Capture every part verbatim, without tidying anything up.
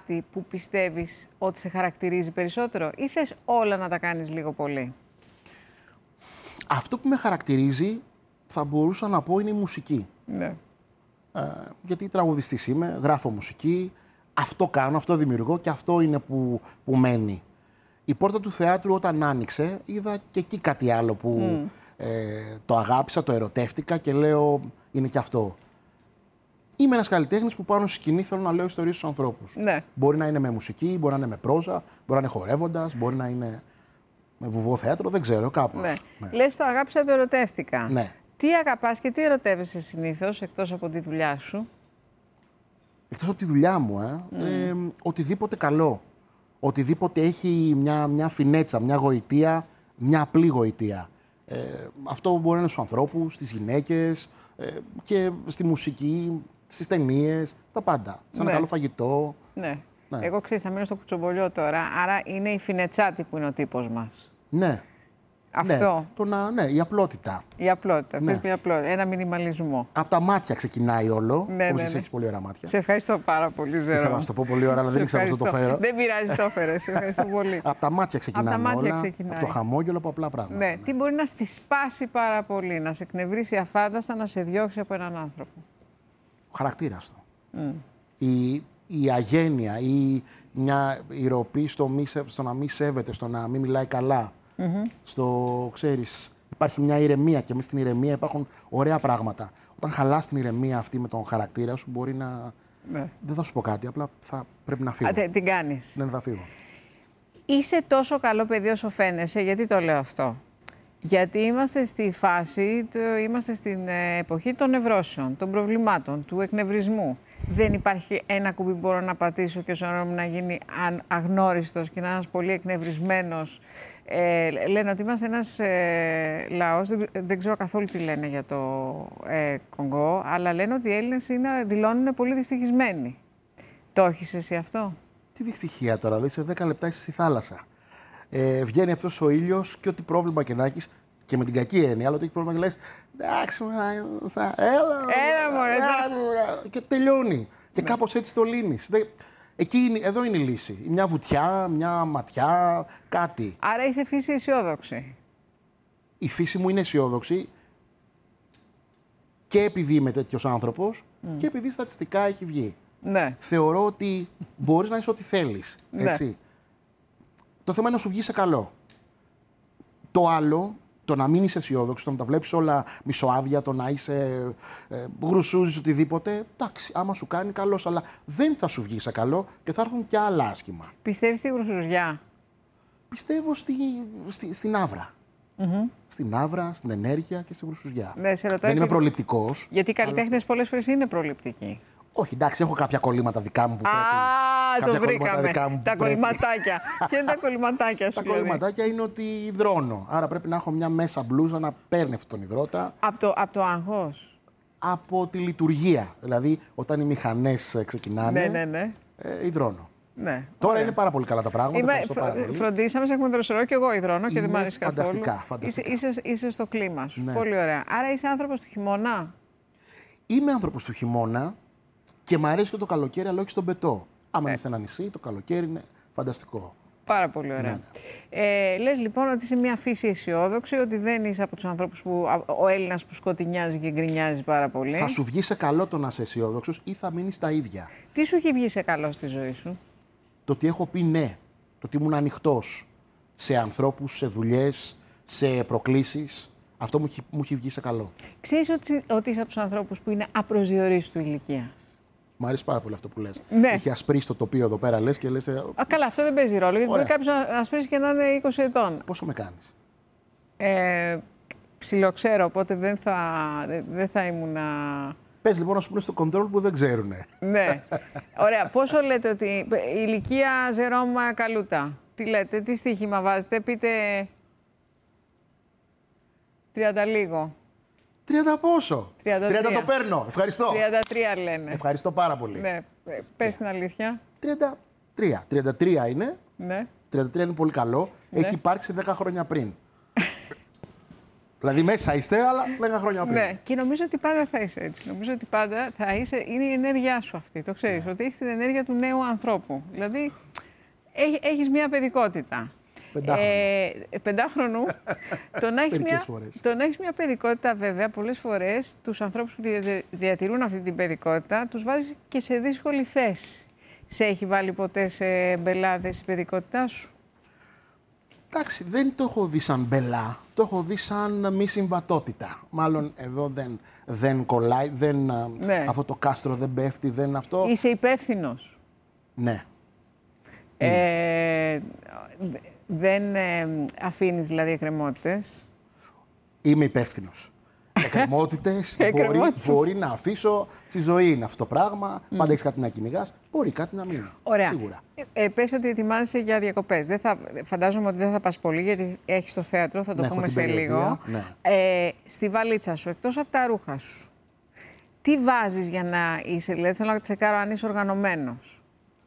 κάτι που πιστεύεις ότι σε χαρακτηρίζει περισσότερο ή θες όλα να τα κάνεις λίγο πολύ? Αυτό που με χαρακτηρίζει, θα μπορούσα να πω, είναι η μουσική. Ναι. Ε, γιατί τραγουδιστής είμαι, γράφω μουσική, αυτό κάνω, αυτό δημιουργώ και αυτό είναι που, που μένει. Η πόρτα του θεάτρου όταν άνοιξε, είδα και εκεί κάτι άλλο που mm. ε, το αγάπησα, το ερωτεύτηκα και λέω είναι και αυτό. Είμαι ένας καλλιτέχνης που πάνω στη σκηνή θέλω να λέω ιστορίες στους ανθρώπους. Ναι. Μπορεί να είναι με μουσική, μπορεί να είναι με πρόζα, μπορεί να είναι χορεύοντας, μπορεί να είναι με βουβό θέατρο, δεν ξέρω, κάπως. Ναι. Ναι. Λες το αγάπησα, το ερωτεύτηκα. Ναι. Τι αγαπάς και τι ερωτεύεσαι συνήθως, εκτός από τη δουλειά σου? Εκτός από τη δουλειά μου, ε, mm. ε, οτιδήποτε καλό. Οτιδήποτε έχει μια, μια φινέτσα, μια γοητεία, μια απλή γοητεία. Ε, αυτό μπορεί να είναι στους ανθρώπους, στις γυναίκες ε, και στη μουσική, στις ταινίες, στα πάντα. Σαν Ναι. ένα καλό φαγητό. Ναι. Ναι. Εγώ ξέρεις, θα μείνω στο κουτσομπολιό τώρα, άρα είναι η φινετσάτη που είναι ο τύπος μας. Ναι. Αυτό. Ναι, το να, ναι, η απλότητα. Η απλότητα. Ναι. Πες μια απλότητα. Ένα μινιμαλισμό. Από τα μάτια ξεκινάει όλο. Ναι, ναι, όπως ναι. εσύ έχεις πολύ ωραία μάτια. Σε ευχαριστώ πάρα πολύ, Ζέρο. Ήθελα να σου το πω πολύ ώρα, αλλά δεν ήξερα πώς θα το φέρω. Δεν πειράζει, το έφερες. Σε ευχαριστώ πολύ. Από τα μάτια ξεκινάνε Από τα μάτια όλα. ξεκινάει. Από το χαμόγελο, από απλά πράγματα. Ναι. Ναι. Τι μπορεί να στη σπάσει πάρα πολύ, να σε εκνευρίσει αφάνταστα, να σε διώξει από έναν άνθρωπο? Ο χαρακτήρας του. Mm. Η, η αγένεια ή μια ηρωπή στο, μη, στο να μην σέβεται, στο να μην μιλάει καλά. Mm-hmm. Στο, ξέρεις, υπάρχει μια ηρεμία και μέσα στην ηρεμία υπάρχουν ωραία πράγματα. Όταν χαλάς την ηρεμία αυτή με τον χαρακτήρα σου, μπορεί να... Ναι. Δεν θα σου πω κάτι, απλά θα πρέπει να φύγω. Α, τε, την κάνεις. Ναι, θα φύγω. Είσαι τόσο καλό παιδί όσο φαίνεσαι. Γιατί το λέω αυτό? Γιατί είμαστε στη φάση, το, είμαστε στην εποχή των νευρώσεων, των προβλημάτων, του εκνευρισμού. Δεν υπάρχει ένα κουμπί που μπορώ να πατήσω και ο σωρό μου να γίνει αγνώριστος και να είναι ένας πολύ εκνευρισμένος. Ε, λένε ότι είμαστε ένας ε, λαός, δεν, δεν ξέρω καθόλου τι λένε για το ε, Κονγκό, αλλά λένε ότι οι Έλληνες είναι, δηλώνουν πολύ δυστυχισμένοι. Το έχεις εσύ αυτό? Τι δυστυχία τώρα, δηλαδή σε δέκα λεπτά είσαι στη θάλασσα. Ε, βγαίνει αυτός ο ήλιος και ό,τι πρόβλημα και να έχεις, και με την κακή έννοια, αλλά ότι έχει πρόβλημα και λες εντάξει, έλα, έλα μωρέ, και τελειώνει. Και ναι. Κάπως έτσι το λύνεις. Εκεί είναι, εδώ είναι η λύση. Μια βουτιά, μια ματιά, κάτι. Άρα είσαι φύση αισιόδοξη. Η φύση μου είναι αισιόδοξη και επειδή είμαι τέτοιος άνθρωπος mm. και επειδή στατιστικά έχει βγει. Ναι. Θεωρώ ότι μπορείς να είσαι ό,τι θέλεις. Έτσι. Ναι. Το θέμα είναι να σου βγει σε καλό. Το άλλο, το να μην είσαι αισιόδοξο, το να τα βλέπεις όλα μισοάβια, το να είσαι ε, γρουσούζεις, οτιδήποτε, εντάξει, άμα σου κάνει καλός, αλλά δεν θα σου βγει σε καλό και θα έρθουν και άλλα άσχημα. Πιστεύεις στη γρουσουζιά? Πιστεύω στη, στη, στην άβρα. Mm-hmm. Στην άβρα, στην ενέργεια και στη γρουσουζιά. Ναι, σε ρωτάω δεν είμαι και... προληπτικός. Γιατί οι καλλιτέχνες αλλά... πολλές φορές είναι προληπτικοί. Όχι, εντάξει, έχω κάποια κολλήματα δικά μου που Α, πρέπει. το βρήκαμε. Δικά μου τα πρέπει. κολληματάκια. Ποια είναι τα κολληματάκια σου? Τα δηλαδή? κολληματάκια είναι ότι υδρώνω. Άρα πρέπει να έχω μια μέσα μπλούζα να παίρνει αυτόν τον υδρότα. Από το, απ το άγχος? Από τη λειτουργία. Δηλαδή, όταν οι μηχανές ξεκινάνε, ναι, ναι, ναι. Ε, υδρώνω. Ναι, τώρα ωραία. είναι πάρα πολύ καλά τα πράγματα. Είμαι, φ, πάρα πολύ. Φροντίσαμε σε έχουμε δροσερό και εγώ υδρώνω και δεν μ' αρέσει καθόλου. Φανταστικά, φανταστικά. Είσαι, είσαι, είσαι στο κλίμα σου. Ναι. Πολύ ωραία. Άρα είσαι άνθρωπος του χειμώνα? Είμαι άνθρωπος του χειμώνα και μ' αρέσει και το καλοκαίρι, αλλά όχι στον πετό. Άμα ε. είναι σε ένα νησί, το καλοκαίρι είναι φανταστικό. Πάρα πολύ ωραία. Ναι, ναι. Ε, λες λοιπόν ότι είσαι μια φύση αισιόδοξη, ότι δεν είσαι από τους ανθρώπους που ο Έλληνας που σκοτεινιάζει και γκρινιάζει πάρα πολύ. Θα σου βγει σε καλό το να είσαι αισιόδοξος ή θα μείνεις τα ίδια. Τι σου έχει βγει σε καλό στη ζωή σου? Το ότι έχω πει ναι. Το ότι ήμουν ανοιχτός σε ανθρώπους, σε δουλειές, σε προκλήσεις. Αυτό μου έχει, μου έχει βγει σε καλό. Ξέρεις ότι, ότι είσαι από τους ανθρώπους που είναι απροσδιορίστου ηλικίας? Μ' αρέσει πάρα πολύ αυτό που λες. Ναι. Έχει ασπρίσει το τοπίο εδώ πέρα, λες και λες... Α, καλά, αυτό δεν παίζει ρόλο, γιατί μπορεί κάποιος να ασπρίσει και να είναι είκοσι ετών. Πόσο με κάνεις? Ε, ψιλοξέρω, οπότε δεν θα, δεν θα ήμουν... Πες λοιπόν να σου πούνε στο control που δεν ξέρουνε. Ναι. Ωραία. Πόσο λέτε ότι η ηλικία Ζερόμα Καλούτα? Τι λέτε, τι στοίχημα βάζετε, πείτε... τριάντα λίγο. τριάντα πόσο? τριάντα τρία. τριάντα το παίρνω. Ευχαριστώ. τριάντα τρία λένε. Ευχαριστώ πάρα πολύ. Ναι. Πες την αλήθεια. τριάντα τρία. τριάντα τρία είναι. Ναι. τριάντα τρία είναι πολύ καλό. Ναι. Έχει υπάρξει δέκα χρόνια πριν. Δηλαδή μέσα είστε, αλλά δέκα χρόνια πριν. Ναι, και νομίζω ότι πάντα θα είσαι έτσι. Νομίζω ότι πάντα θα είσαι. Είναι η ενέργειά σου αυτή. Το ξέρεις, ναι. Ότι έχεις την ενέργεια του νέου ανθρώπου. Δηλαδή, έχεις μια παιδικότητα. Πεντάχρονο. Ε, πεντάχρονου. το να έχεις μια, το να έχεις μια παιδικότητα, βέβαια, πολλές φορές τους ανθρώπους που διατηρούν αυτή την παιδικότητα τους βάζει και σε δύσκολη θέση. Σε έχει βάλει ποτέ σε μπελάδες η παιδικότητά σου? Εντάξει, δεν το έχω δει σαν μπελά, το έχω δει σαν μη συμβατότητα. Μάλλον εδώ δεν, δεν κολλάει, δεν, ναι. Αυτό το κάστρο δεν πέφτει, δεν αυτό. Είσαι υπεύθυνος. Ναι. Ε, δεν ε, αφήνεις δηλαδή εκκρεμότητες? Είμαι υπεύθυνος. Εκκρεμότητες μπορεί, μπορεί να αφήσω, στη ζωή είναι αυτό το πράγμα, mm. πάντα έχεις κάτι να κυνηγάς, μπορεί κάτι να μείνει. Ωραία. Σίγουρα. Ε, πες ότι ετοιμάζεσαι για διακοπές. Δεν θα, φαντάζομαι ότι δεν θα πας πολύ, γιατί έχεις το θέατρο, θα το ναι, πούμε σε λίγο. Ναι. Ε, στη βαλίτσα σου, εκτός από τα ρούχα σου, τι βάζεις για να είσαι? Δηλαδή θέλω να τσεκάρω αν είσαι οργανωμένος.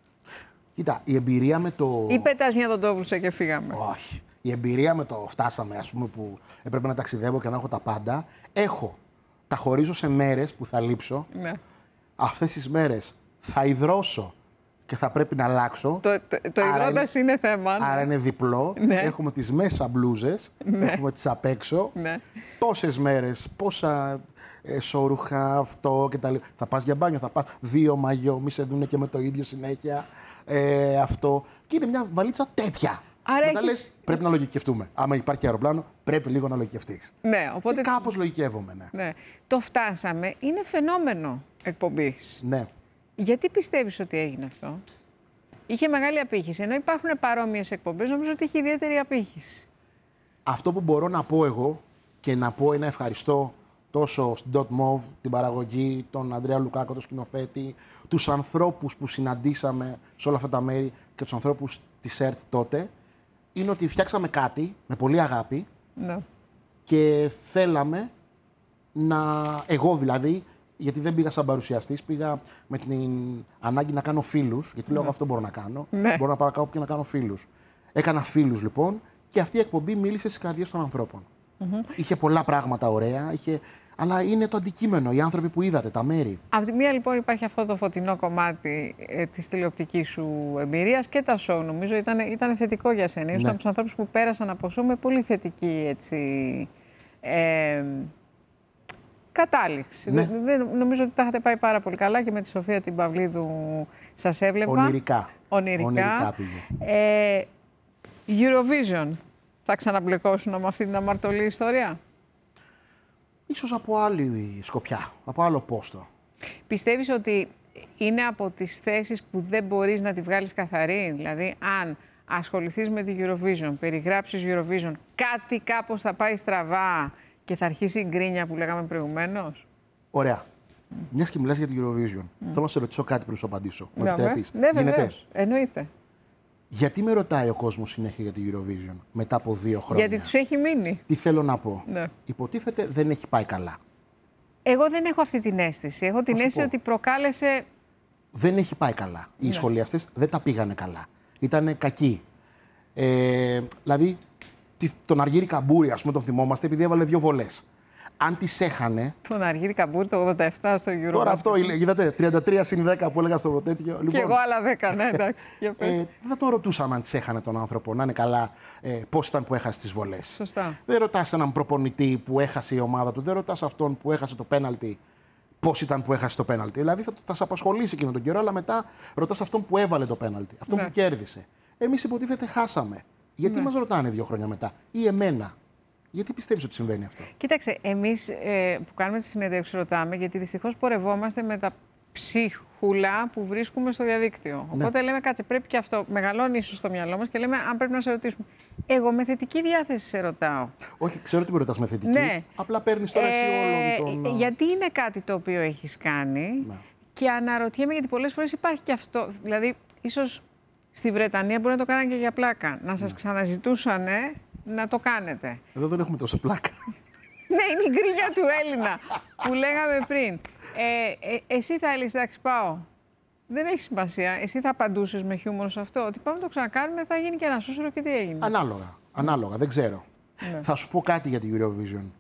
Κοίτα, η εμπειρία με το... Ή πετάς μια δοντόβουρσα και φύγαμε? Όχι. Η εμπειρία με το φτάσαμε, ας πούμε, που έπρεπε να ταξιδεύω και να έχω τα πάντα. Έχω. Τα χωρίζω σε μέρες που θα λείψω. Ναι. Αυτές τις μέρες θα υδρώσω και θα πρέπει να αλλάξω. Το, το, το υδρώτας είναι, είναι θέμα. Ναι. Άρα είναι διπλό. Ναι. Έχουμε τις μέσα μπλούζες, ναι. Έχουμε τις απ' έξω. Ναι. Τόσες μέρες, πόσα εσώρουχα, αυτό κτλ. Θα πας για μπάνιο, θα πας δύο μαγιό, μη σε δούνε και με το ίδιο συνέχεια. Ε, αυτό. Και είναι μια βαλίτσα τέτοια. Άρα μετά έχεις... λες, πρέπει να λογικευτούμε. Άμα υπάρχει αεροπλάνο, πρέπει λίγο να λογικευτείς. Ναι, οπότε... Και κάπως λογικεύομαι, ναι. ναι. Το φτάσαμε. Είναι φαινόμενο εκπομπής. Ναι. Γιατί πιστεύεις ότι έγινε αυτό? Είχε μεγάλη απήχηση. Ενώ υπάρχουν παρόμοιες εκπομπές, νομίζω ότι είχε ιδιαίτερη απήχηση. Αυτό που μπορώ να πω εγώ και να πω ένα ευχαριστώ τόσο στην Dot Move, την παραγωγή, τον Ανδρέα Λουκάκο, τον σκηνοθέτη, τους ανθρώπους που συναντήσαμε σε όλα αυτά τα μέρη και τους ανθρώπους της ΕΡΤ τότε, είναι ότι φτιάξαμε κάτι με πολύ αγάπη ναι. Και θέλαμε να... Εγώ δηλαδή, γιατί δεν πήγα σαν παρουσιαστής, πήγα με την ανάγκη να κάνω φίλους, γιατί λέω ναι. Αυτό μπορώ να κάνω, ναι. Μπορώ να πάω κάπου και να κάνω φίλους. Έκανα φίλους λοιπόν και αυτή η εκπομπή μίλησε στις καρδιές των ανθρώπων. Mm-hmm. Είχε πολλά πράγματα ωραία, είχε... αλλά είναι το αντικείμενο, οι άνθρωποι που είδατε, τα μέρη. Από τη μία λοιπόν υπάρχει αυτό το φωτεινό κομμάτι ε, της τηλεοπτικής σου εμπειρίας και τα show, νομίζω ήταν, ήταν θετικό για σένα. Ήσουν ναι. Από τους ανθρώπους που πέρασαν από show με πολύ θετική έτσι, ε, κατάληξη. Ναι. Δεν, δεν, νομίζω ότι τα είχατε πάει πάρα πολύ καλά και με τη Σοφία την Παυλίδου σας έβλεπα. Ονειρικά. Ονειρικά. Ονειρικά πήγε. Ε, Eurovision. Θα ξαναμπλεκώσουν με αυτή την αμαρτωλή ιστορία? Ίσως από άλλη σκοπιά, από άλλο πόστο. Πιστεύεις ότι είναι από τις θέσεις που δεν μπορείς να τη βγάλεις καθαρή? Δηλαδή, αν ασχοληθείς με τη Eurovision, περιγράψεις Eurovision, κάτι κάπως θα πάει στραβά και θα αρχίσει η γκρίνια που λέγαμε προηγουμένως? Ωραία. Mm. Μιας και μιλάς για τη Eurovision, mm. θέλω να σε ρωτήσω κάτι πριν σου απαντήσω. Μου επιτρέπεις? Ναι, βεβαίως. Εννοείται. Γιατί με ρωτάει ο κόσμος συνέχεια για τη Eurovision μετά από δύο χρόνια? Γιατί τους έχει μείνει. Τι θέλω να πω. Ναι. Υποτίθεται δεν έχει πάει καλά. Εγώ δεν έχω αυτή την αίσθηση. Έχω την αίσθηση ότι προκάλεσε... Δεν έχει πάει καλά. Ναι. Οι σχολιαστές δεν τα πήγανε καλά. Ήτανε κακοί. Ε, δηλαδή, τον Αργύρη Καμπούρη, ας πούμε, τον θυμόμαστε επειδή έβαλε δύο βολές. Αν τις έχανε... Τον Αργύρη Καμπούρη το ογδόντα επτά στο Euro. Τώρα αυτό, είδατε, τριάντα τρία συν δέκα που έλεγα στο τέτοιο. Λοιπόν, και εγώ άλλα δέκα, ναι, εντάξει. ε, δεν θα τον ρωτούσαμε αν τις έχανε τον άνθρωπο, να είναι καλά, ε, πώς ήταν που έχασε τις βολές. Σωστά. Δεν ρωτάς έναν προπονητή που έχασε η ομάδα του, δεν ρωτάς αυτόν που έχασε το πέναλτι, πώς ήταν που έχασε το πέναλτι. Δηλαδή θα, θα σε απασχολήσει εκείνο τον καιρό, αλλά μετά ρωτάς αυτόν που έβαλε το πέναλτι, αυτόν ναι. που κέρδισε. Εμείς υποτίθεται χάσαμε. Γιατί ναι. μας ρωτάνε δύο χρόνια μετά, ή εμένα? Γιατί πιστεύεις ότι συμβαίνει αυτό? Κοίταξε, εμείς ε, που κάνουμε τη συνέντευξη ρωτάμε, γιατί δυστυχώς πορευόμαστε με τα ψίχουλα που βρίσκουμε στο διαδίκτυο. Ναι. Οπότε λέμε, κάτσε, πρέπει και αυτό. Μεγαλώνει ίσως στο μυαλό μας και λέμε, αν πρέπει να σε ρωτήσουμε. Εγώ με θετική διάθεση σε ρωτάω. Όχι, ξέρω ότι με ρωτάς με θετική. Ναι. Απλά παίρνεις τώρα εσύ ε, όλο τον. Γιατί είναι κάτι το οποίο έχεις κάνει ναι. και αναρωτιέμαι, γιατί πολλές φορές υπάρχει και αυτό. Δηλαδή, ίσως στη Βρετανία μπορεί να το κάνανε και για πλάκα. Να σας ναι. ξαναζητούσανε να το κάνετε. Εδώ δεν έχουμε τόσο πλάκα. Ναι, είναι η γκρίνια του Έλληνα που λέγαμε πριν. Ε, ε, εσύ θα έλεγες, εντάξει, πάω. Δεν έχει σημασία. Εσύ θα απαντούσες με χιούμορ σε αυτό? Ότι πάμε να το ξανακάνουμε, θα γίνει και ένα σούσουρο και τι έγινε? Ανάλογα. Ανάλογα. Δεν ξέρω. Ναι. Θα σου πω κάτι για τη Eurovision.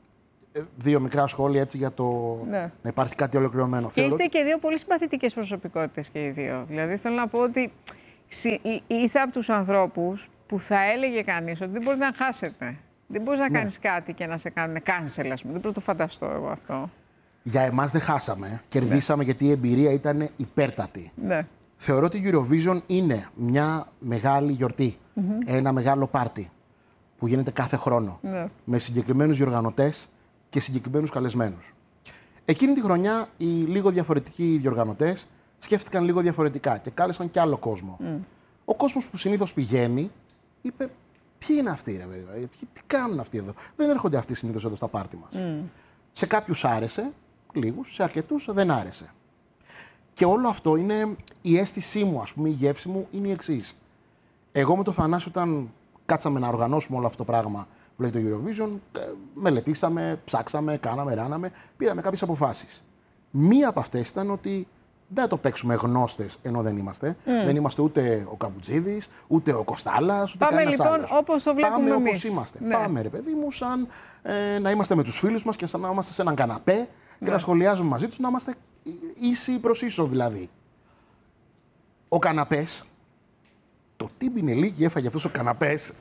δύο μικρά σχόλια έτσι για το ναι. να υπάρχει κάτι ολοκληρωμένο. Και είστε και δύο πολύ συμπαθητικές προσωπικότητες και οι δύο. Δηλαδή θέλω να πω ότι είστε από τους ανθρώπους που θα έλεγε κανείς ότι δεν μπορείτε να χάσετε. Δεν μπορείς να ναι. κάνεις κάτι και να σε κάνουν cancel, ας πούμε. Δεν μπορώ να το φανταστώ εγώ αυτό. Για εμάς δεν χάσαμε. Κερδίσαμε ναι. γιατί η εμπειρία ήταν υπέρτατη. Ναι. Θεωρώ ότι η Eurovision είναι μια μεγάλη γιορτή. Mm-hmm. Ένα μεγάλο πάρτι που γίνεται κάθε χρόνο. Ναι. Με συγκεκριμένους διοργανωτές και συγκεκριμένους καλεσμένους. Εκείνη τη χρονιά οι λίγο διαφορετικοί διοργανωτές σκέφτηκαν λίγο διαφορετικά και κάλεσαν κι άλλο κόσμο. Mm. Ο κόσμος που συνήθως πηγαίνει είπε: ποιοι είναι αυτοί, ρε παιδί, τι κάνουν αυτοί εδώ. Δεν έρχονται αυτοί συνήθως εδώ στα πάρτι μας. Mm. Σε κάποιους άρεσε, λίγους, σε αρκετούς δεν άρεσε. Και όλο αυτό είναι η αίσθησή μου, ας πούμε, η γεύση μου είναι η εξής. Εγώ με το Θανάση, όταν κάτσαμε να οργανώσουμε όλο αυτό το πράγμα που λέει το Eurovision, μελετήσαμε, ψάξαμε, κάναμε, ράναμε, πήραμε κάποιες αποφάσεις. Μία από αυτές ήταν ότι δεν θα το παίξουμε γνώστες, ενώ δεν είμαστε. Mm. Δεν είμαστε ούτε ο Καμπουτζίδης, ούτε ο Κοστάλας, ούτε κανένας λοιπόν, άλλος. Όπως το βλέπουμε Πάμε εμείς. όπως είμαστε. Ναι. Πάμε, ρε παιδί μου, σαν ε, να είμαστε με τους φίλους μας και σαν να είμαστε σε έναν καναπέ και ναι. να σχολιάζουμε μαζί τους, να είμαστε ίσοι προς ίσο δηλαδή. Ο καναπές, το τι μπινελίκι έφαγε αυτός ο καναπές,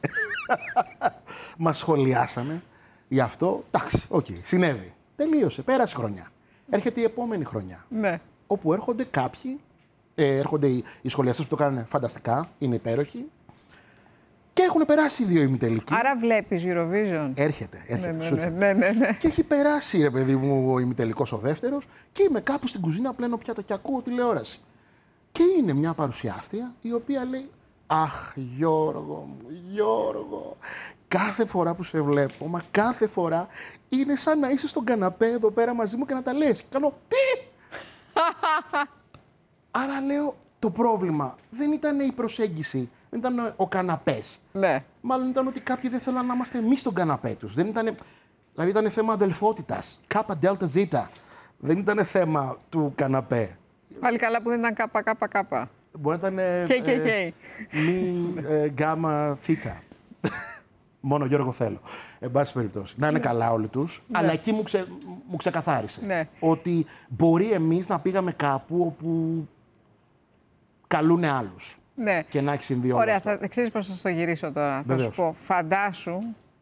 μας σχολιάσαμε γι' αυτό. Εντάξει, οκ, okay, συνέβη. Τελείωσε, πέρασε χρονιά. Έρχεται η επόμενη χρονιά. Ναι. Όπου έρχονται κάποιοι, ε, έρχονται οι, οι σχολιαστές που το κάνουν φανταστικά, είναι υπέροχοι, και έχουν περάσει οι δύο ημιτελικοί. Άρα βλέπεις Eurovision. Έρχεται, έρχεται. Ναι, ναι, ναι, ναι, ναι. Και έχει περάσει, ρε παιδί μου, ο ημιτελικός ο δεύτερος, και είμαι κάπου στην κουζίνα, πλένω πιάτα και ακούω τηλεόραση. Και είναι μια παρουσιάστρια η οποία λέει: αχ, Γιώργο μου, Γιώργο, κάθε φορά που σε βλέπω, μα κάθε φορά είναι σαν να είσαι στον καναπέ εδώ πέρα μαζί μου και να τα λες. Και κάνω τι! Άρα λέω, το πρόβλημα δεν ήταν η προσέγγιση, δεν ήταν ο καναπές. Ναι. Μάλλον ήταν ότι κάποιοι δεν θέλαν να είμαστε εμείς στον καναπέ τους. Δεν ήταν, δηλαδή ήταν θέμα αδελφότητας, κάπα δέλτα ζήτα. Δεν ήταν θέμα του καναπέ. Πάλι καλά που δεν ήταν κάπα κάπα κάπα. Μπορεί να ήταν και, και, και. μη ε, γκάμα θήτα. Μόνο Γιώργο θέλω. Εν πάση περιπτώσει. Να είναι ναι. καλά όλοι τους. Ναι. Αλλά εκεί μου, ξε, μου ξεκαθάρισε ναι. ότι μπορεί εμείς να πήγαμε κάπου όπου καλούνε άλλους. Ναι. Και να έχει συμβεί όλο. Ωραία, θα ξέρεις πώς θα στο γυρίσω τώρα. Βεβαίως. Θα σου πω, φαντάσου,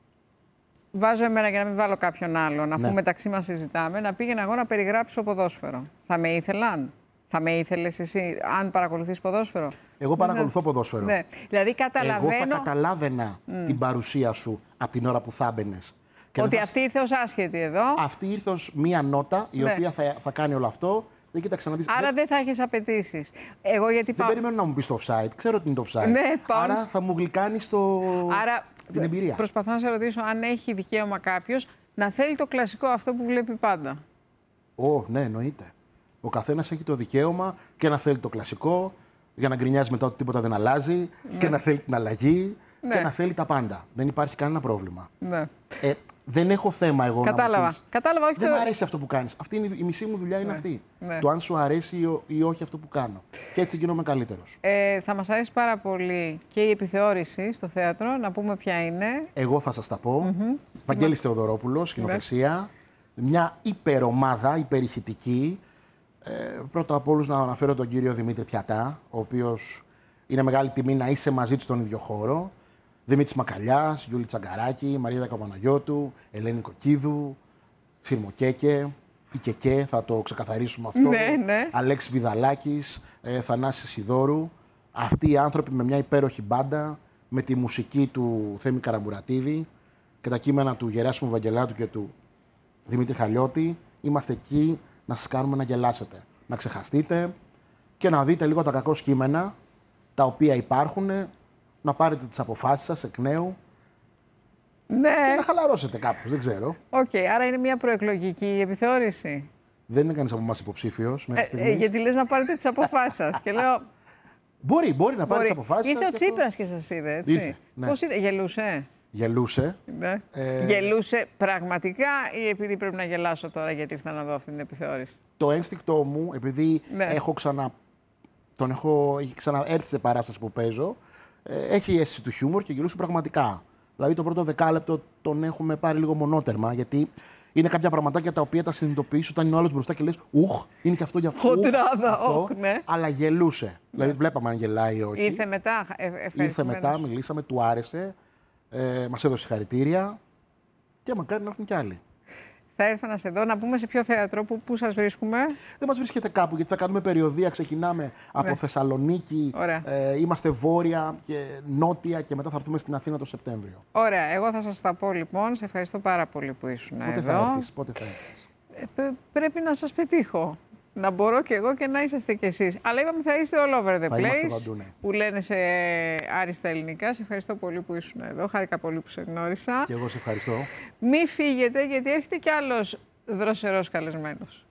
βάζω εμένα για να μην βάλω κάποιον άλλον, αφού ναι. μεταξύ μας συζητάμε, να πήγαινα εγώ να περιγράψω ποδόσφαιρο. Θα με ήθελαν? Θα με ήθελες εσύ, αν παρακολουθείς ποδόσφαιρο? Εγώ παρακολουθώ ναι. ποδόσφαιρο. Ναι. Δηλαδή καταλαβαίνω... Εγώ θα καταλάβαινα mm. την παρουσία σου από την ώρα που θα έμπαινες. Ότι θα... αυτή ήρθε ως άσχετη εδώ. Αυτή ήρθε ως μία νότα η ναι. οποία θα, θα κάνει όλο αυτό. Δεν κοίταξε να δεις. Άρα δεν, δεν θα έχεις απαιτήσεις. Εγώ γιατί δεν πάω... περιμένω να μου πεις το offside. Ξέρω ότι είναι το offside. Ναι, πάω... Άρα θα μου γλυκάνεις το... Άρα... την εμπειρία. Προσπαθώ να σε ρωτήσω αν έχει δικαίωμα κάποιος να θέλει το κλασικό αυτό που βλέπει πάντα. Ω, ναι, εννοείται. Ο καθένας έχει το δικαίωμα και να θέλει το κλασικό, για να γκρινιάζει μετά ότι τίποτα δεν αλλάζει, ναι. και να θέλει την αλλαγή, ναι. και να θέλει τα πάντα. Δεν υπάρχει κανένα πρόβλημα. Ναι. Ε, δεν έχω θέμα εγώ Κατάλαβα. να μου πεις, Κατάλαβα, όχι δεν το... μου αρέσει αυτό που κάνεις. Αυτή είναι η μισή μου δουλειά, είναι ναι. αυτή. Ναι. Το αν σου αρέσει ή, ή όχι αυτό που κάνω. Και έτσι γίνομαι καλύτερος. Ε, θα μας αρέσει πάρα πολύ και η επιθεώρηση στο θέατρο, να πούμε ποια είναι. Εγώ θα σας τα πω. Mm-hmm. Βαγγέλης Θεοδωρόπουλος, σκηνοθεσία. Ναι. Μια υπερομάδα, υπερηχητική. Ε, πρώτα απ' όλους να αναφέρω τον κύριο Δημήτρη Πιατά, ο οποίος είναι μεγάλη τιμή να είσαι μαζί του στον ίδιο χώρο. Δημήτρης Μακαλιάς, Γιούλη Τσαγκαράκη, Μαρία Καπαναγιώτου, Ελένη Κοκκίδου, Σιρμοκέκε, η Κεκέ, θα το ξεκαθαρίσουμε αυτό. Ναι, ναι. Αλέξη Βιδαλάκης, ε, Θανάσης Σιδώρου. Αυτοί οι άνθρωποι με μια υπέροχη μπάντα, με τη μουσική του Θέμη Καραμπουρατίδη και τα κείμενα του Γεράσιμου Βαγγελάτου και του Δημήτρη Χαλιώτη, είμαστε εκεί να σας κάνουμε να γελάσετε, να ξεχαστείτε και να δείτε λίγο τα κακό κείμενα τα οποία υπάρχουν, να πάρετε τις αποφάσεις σας εκ νέου, ναι. και να χαλαρώσετε κάπως, δεν ξέρω. Οκ, okay, άρα είναι μια προεκλογική επιθεώρηση. Δεν είναι κανείς από εμάς υποψήφιος μέχρι στιγμής. Ε, ε, γιατί λες να πάρετε τις αποφάσεις σας και λέω... Μπορεί, μπορεί να πάρει τις αποφάσεις ήρθε σας. Ήρθε ο Τσίπρας και, το... και σας είδε, έτσι. Ήρθε, ναι. Πώς είδε, γελούσε. Γελούσε. Ναι. Ε... Γελούσε πραγματικά ή επειδή πρέπει να γελάσω τώρα γιατί ήρθα να δω αυτή την επιθεώρηση? Το ένστικτό μου, επειδή ναι. έχω ξανα... τον έχω... έχει ξαναέρθει σε παράσταση που παίζω, έχει αίσθηση του χιούμορ και γελούσε πραγματικά. Δηλαδή το πρώτο δεκάλεπτο τον έχουμε πάρει λίγο μονότερμα, γιατί Είναι κάποια πραγματάκια τα οποία τα συνειδητοποιείς όταν είναι ο άλλος μπροστά και λες ουχ, είναι και αυτό για αυτό. Χοντράδα, όχ, ναι. Αλλά γελούσε. Δηλαδή, βλέπαμε αν γελάει ή όχι. Ήρθε μετά. Ε, Ήρθε μετά, μιλήσαμε, του άρεσε. Ε, μας έδωσε συγχαρητήρια. Και μακάρι να έρθουν κι άλλοι. Θα έρθω να σε δω, να πούμε σε ποιο θέατρο, που, που σας βρίσκουμε. Δεν μας βρίσκεται κάπου, γιατί θα κάνουμε περιοδία. Ξεκινάμε από ναι. Θεσσαλονίκη, ε, είμαστε βόρεια και νότια και μετά θα έρθουμε στην Αθήνα το Σεπτέμβριο. Ωραία, εγώ θα σας τα πω λοιπόν. Σε ευχαριστώ πάρα πολύ που ήσουν πότε εδώ. Θα έρθεις, πότε θα έρθεις. Ε, πρέπει να σας πετύχω. Να μπορώ κι εγώ και να είσαστε κι εσείς. Αλλά είπαμε θα είστε all over the θα place, παντού, ναι. που λένε σε άριστα ελληνικά. Σε ευχαριστώ πολύ που ήσουν εδώ. Χάρηκα πολύ που σε γνώρισα. Και εγώ σε ευχαριστώ. Μη φύγετε, γιατί έρχεται κι άλλος δροσερός καλεσμένος.